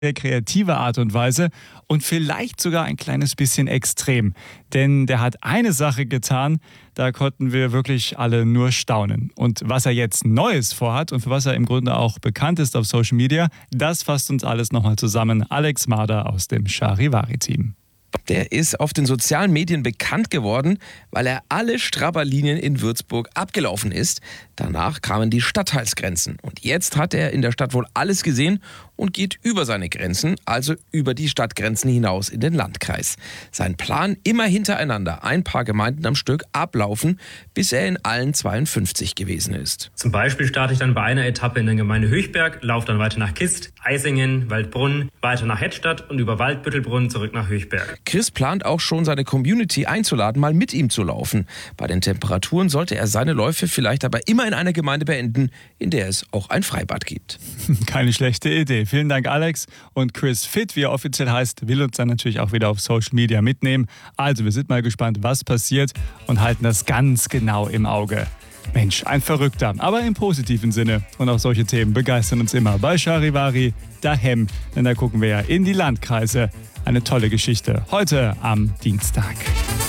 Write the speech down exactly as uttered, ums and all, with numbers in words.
sehr kreative Art und Weise und vielleicht sogar ein kleines bisschen extrem. Denn der hat eine Sache getan, da konnten wir wirklich alle nur staunen. Und was er jetzt Neues vorhat und für was er im Grunde auch bekannt ist auf Social Media, das fasst uns alles nochmal zusammen. Alex Marder aus dem Charivari-Team. Der ist auf den sozialen Medien bekannt geworden, weil er alle Strabberlinien in Würzburg abgelaufen ist. Danach kamen die Stadtteilsgrenzen. Und jetzt hat er in der Stadt wohl alles gesehen und geht über seine Grenzen, also über die Stadtgrenzen hinaus in den Landkreis. Sein Plan: immer hintereinander ein paar Gemeinden am Stück ablaufen, bis er in allen zweiundfünfzig gewesen ist. Zum Beispiel starte ich dann bei einer Etappe in der Gemeinde Höchberg, laufe dann weiter nach Kist, Eisingen, Waldbrunn, weiter nach Hettstadt und über Waldbüttelbrunn zurück nach Höchberg. Chris plant auch schon, seine Community einzuladen, mal mit ihm zu laufen. Bei den Temperaturen sollte er seine Läufe vielleicht aber immer in einer Gemeinde beenden, in der es auch ein Freibad gibt. Keine schlechte Idee. Vielen Dank, Alex. Und Chris Fit, wie er offiziell heißt, will uns dann natürlich auch wieder auf Social Media mitnehmen. Also wir sind mal gespannt, was passiert und halten das ganz genau im Auge. Mensch, ein Verrückter, aber im positiven Sinne. Und auch solche Themen begeistern uns immer bei Charivari, daheim. Denn da gucken wir ja in die Landkreise. Eine tolle Geschichte heute am Dienstag.